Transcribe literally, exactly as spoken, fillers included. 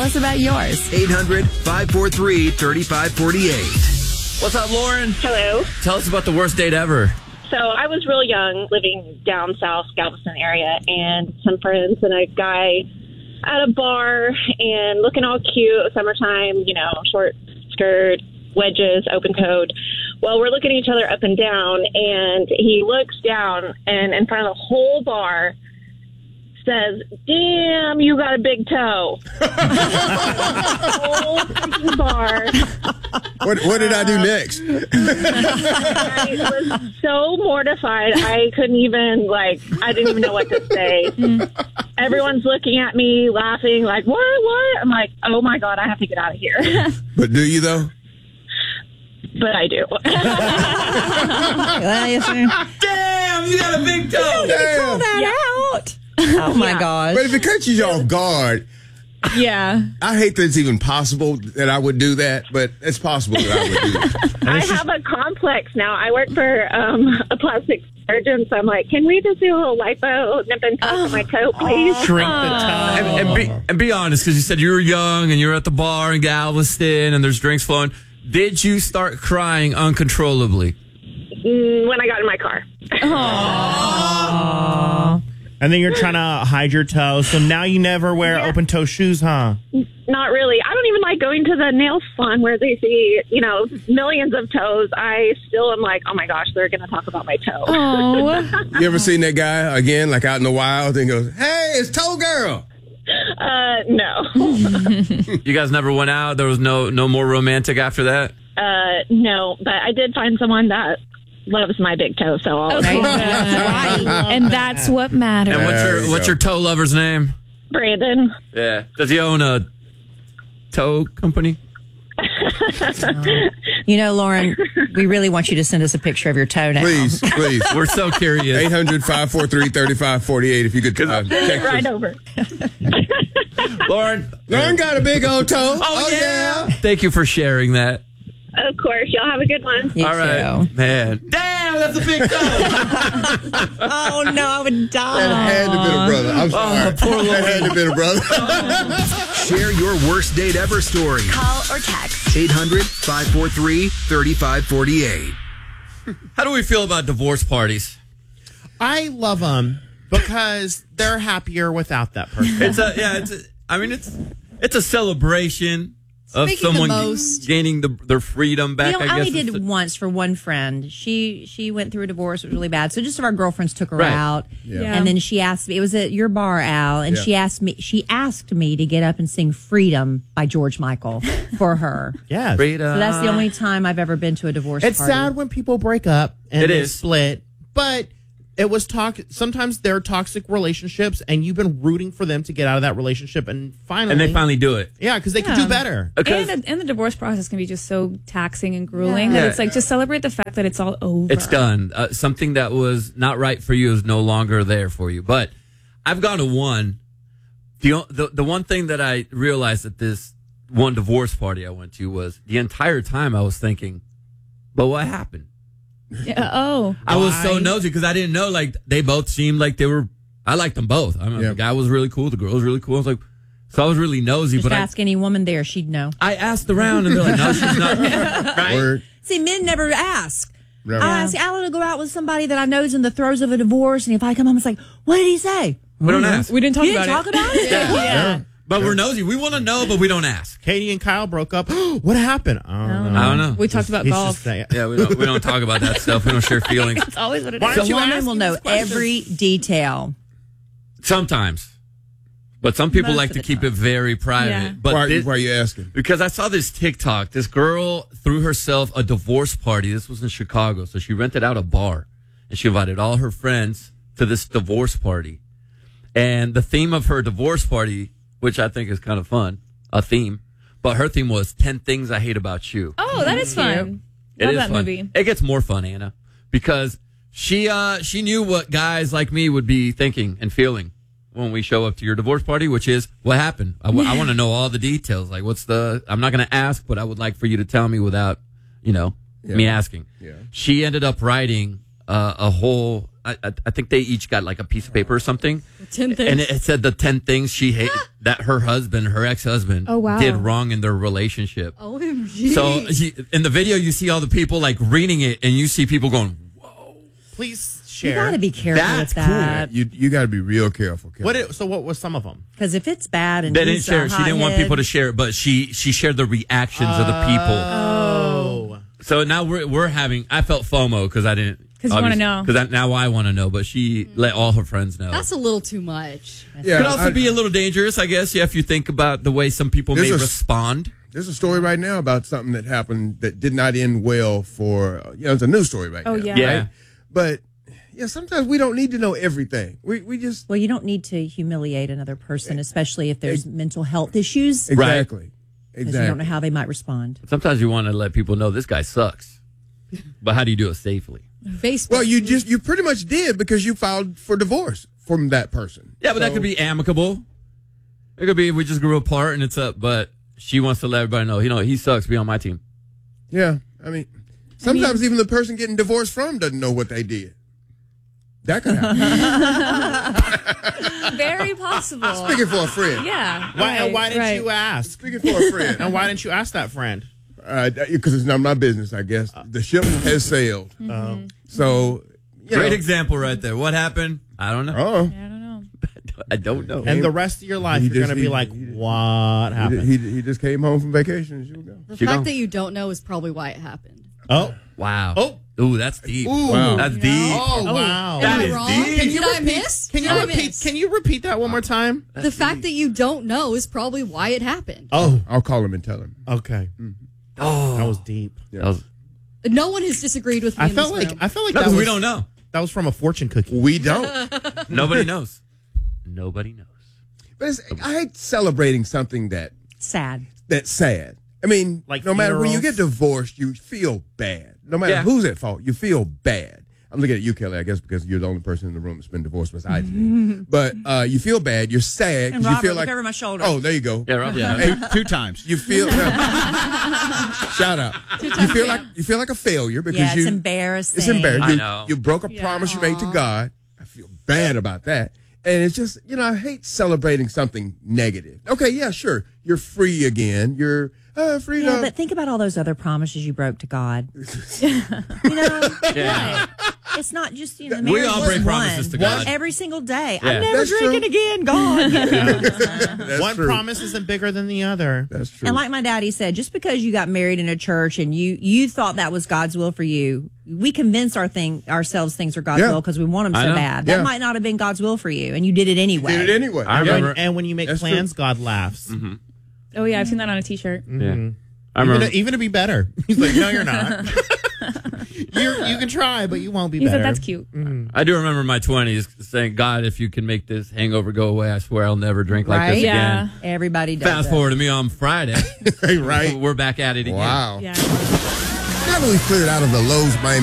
Tell us about yours. eight hundred, five four three, three five four eight. What's up, Lauren? Hello. Tell us about the worst date ever. So I was real young, living down south, Galveston area, and some friends and a guy at a bar and looking all cute, summertime, you know, short skirt, wedges, open toed. Well, we're looking at each other up and down, and he looks down and in front of the whole bar says, "Damn, you got a big toe." Whole freaking bar. What, what did I do next? I was so mortified. I couldn't even, like, I didn't even know what to say. Everyone's looking at me, laughing, like, what, what? I'm like, oh, my God, I have to get out of here. But do you, though? But I do. Damn, you got a big toe. Damn. that out. Oh, my Yeah. gosh. But if it catches you off guard, Yeah. I hate that it's even possible that I would do that, but it's possible that I would do that. I have a complex now. I work for um, a plastic surgeon, so I'm like, can we just do a little lipo, nip and tuck on my toe, please? Shrink the toe. And, and, be, and be honest, because you said you were young and you were at the bar in Galveston and there's drinks flowing. Did you start crying uncontrollably? Mm, when I got in my car. And then you're trying to hide your toe, so now you never wear Yeah. open toe shoes, huh? Not really. I don't even like going to the nail salon where they see, you know, millions of toes. I still am like, oh my gosh, they're going to talk about my toe. Oh. You ever seen that guy, again, like out in the wild, and goes, hey, it's Toe Girl. Uh, no. You guys never went out? There was no no more romantic after that? Uh, no, but I did find someone that loves my big toe, so I'll Okay. Right. And that's what matters. And what's There your you what's go. your toe lover's name? Brandon. Yeah. Does he own a toe company? You know, Lauren, we really want you to send us a picture of your toe now. Please, please. We're so curious. eight hundred, five four three, three five four eight if you could uh, text Right us. over. Lauren. Lauren got a big old toe. Oh, yeah. Thank you for sharing that. Of course. Y'all have a good one. You All right. too. Man. Damn, that's a big toe. Oh, no, I would die. That had to be a brother. I'm sorry. poor that had to be a brother. Share your worst date ever story. Call or text. eight hundred, five four three, three five four eight. How do we feel about divorce parties? I love them because they're happier without that person. It's a yeah. It's a, I mean it's it's a celebration of Making the someone most. gaining the, their freedom back. You know, I I only guess did It's- once for one friend. She she went through a divorce. It was really bad. So just of our girlfriends took her Right. out, Yeah. and then she asked me. It was at your bar, Al, and Yeah. she asked me. She asked me to get up and sing "Freedom" by George Michael for her. Yes. Freedom. So that's the only time I've ever been to a divorce It's party. sad when people break up and It they is. split, but it was talk. Sometimes they're toxic relationships, and you've been rooting for them to get out of that relationship, and finally, and they finally do it. yeah, because they can Yeah. do better. Because And, and the divorce process can be just so taxing and grueling Yeah. that it's like just celebrate the fact that it's all over. it's done. Uh, something that was not right for you is no longer there for you. But I've gone to one. The, o- the the one thing that I realized at this one divorce party I went to was the entire time I was thinking, but what happened? Yeah, oh, I was so Why? nosy because I didn't know, like, they both seemed like they were, I liked them both. I mean, Yeah. the guy was really cool. The girl was really cool. I was like, so I was really nosy, Just but I, ask any woman there; she'd know. I asked around and they're like, no, she's not. Right? Word. See, men never ask. Right. I see Alan will go out with somebody that I know is in the throes of a divorce, and if I come home, it's like, what did he say? We don't ask. we didn't talk You about didn't talk it. about it? Yeah. But we're nosy. We want to know, but we don't ask. Katie and Kyle broke up. What happened? I don't know. I don't know. We talked about He's golf. just saying- Yeah, we don't, we don't talk about that stuff. We don't share feelings. That's always what it Why is. don't The you woman ask will him know these questions? every detail. Sometimes. But some people Most like of to the keep time. it very private. Yeah. But Why, this- why are you asking? because I saw this TikTok. This girl threw herself a divorce party. This was in Chicago. So she rented out a bar and she invited all her friends to this divorce party. And the theme of her divorce party, which I think is kind of fun, a theme, but her theme was ten things I hate about you. Oh, that is fun. It Love is that fun. movie. It gets more fun, Anna, because she uh, she knew what guys like me would be thinking and feeling when we show up to your divorce party, which is what happened. I, w- I want to know all the details. Like, what's the? I'm not going to ask, but I would like for you to tell me without, you know, me asking. Yeah. She ended up writing uh, a whole I, I I think they each got like a piece of paper or something. ten things. And it, it said the ten things she hate that her husband, her ex husband, Oh, wow. did wrong in their relationship. O M G. So she, in the video, you see all the people like reading it, and you see people going, Please You share. got to be careful That's with that. You you got to be real careful. Kelly. What? It, so what was some of them? Because if it's bad and they didn't he's share a it. She didn't want hothead- people to share it, but she she shared the reactions of the people. Oh. So now we're we're having. I felt FOMO because I didn't. 'Cause you wanna know. Because now I want to know, but she let all her friends know. That's a little too much. Yeah, Could also I- be a little dangerous, I guess. Yeah, if you think about the way some people There's may a s- respond. There's a story right now about something that happened that did not end well for, uh, you know, it's a news story right Oh, now. yeah. Yeah. Right? But, yeah, sometimes we don't need to know everything. We we just, Well, you don't need to humiliate another person, especially if there's mental health issues, because exactly. you Exactly. don't know how they might respond. Sometimes you want to let people know this guy sucks. But how do you do it safely? Facebook. Well, you just, you pretty much did because you filed for divorce from that person. Yeah, but that So- could be amicable. It could be we just grew apart and it's up, but she wants to let everybody know, you know, he sucks, be on my team. Yeah. I mean, sometimes even the person getting divorced from doesn't know what they did. That could happen. Very possible. Speaking for a friend. Yeah. Why? right, why didn't right. you ask? Speaking for a friend. And why didn't you ask that friend? Because it's not my business, I guess. The ship has sailed. Um, So, you Great know. example right there. What happened? I don't know. Oh. I don't know. I don't know. and the rest of your life, He you're just- going to be he- like, he- what He, happened? he, he just came home from vacation and she was gone. the She fact gone. that you don't know is probably why it happened. oh. Wow. Oh. Ooh, that's deep. Ooh. Wow. That's deep. Oh, wow. That Am I is wrong? deep. Can Can you you Did I repeat- miss? Can you Did I repeat? miss? Can you repeat that one more time? the fact that you don't know is probably why it happened. Oh. I'll call him and tell him. Okay. Oh, That was deep. that was, No one has disagreed with me. I in felt this like room. I felt like no, that 'cause was, we don't know. that was from a fortune cookie. We don't. Nobody knows. Nobody knows. But it's, I hate celebrating something that Sad. that's sad. I mean, Like no matter when you funerals? get divorced, you feel bad. No matter Yeah. who's at fault, you feel bad. I'm looking at you, Kelly, I guess, because you're the only person in the room that's been divorced besides me. But uh, you feel bad. You're sad. 'cause And you Robert, feel look like, over my shoulder. Oh, there you go. Yeah, Rob. Yeah. Hey, Two times. you feel shout out. You feel like you feel like a failure because Yeah, you it's embarrassing. It's embarrassing. I You, know. you broke a promise you made to God. I feel bad about that. And it's just, you know, I hate celebrating something negative. Okay, yeah, sure. You're free again. You're uh, free Yeah, to. but think about all those other promises you broke to God. you know, Yeah. it's not just you know. We marriage all is break one. promises to God. every single day. Yeah. I'm never That's drinking true. again, God. That's One true. promise isn't bigger than the other. That's true. And like my daddy said, just because you got married in a church and you you thought that was God's will for you, we convince our thing ourselves things are God's Yeah. will because we want them I so know. bad. That Yeah. might not have been God's will for you, and you did it anyway. Did it anyway. I And, remember. and when you make That's plans, God laughs. Oh, yeah. I've seen that on a t shirt. Yeah. I Even remember. to, even to be better. He's like, no, you're not. you're, you can try, but you won't be He better. said that's cute. I do remember my twenties saying, God, if you can make this hangover go away, I swear I'll never drink like Right? this Yeah. again. Everybody does. Fast it. forward to me on Friday. right? We're back at it again. Wow. Yeah. Now that we've cleared out of the Lowe's Miami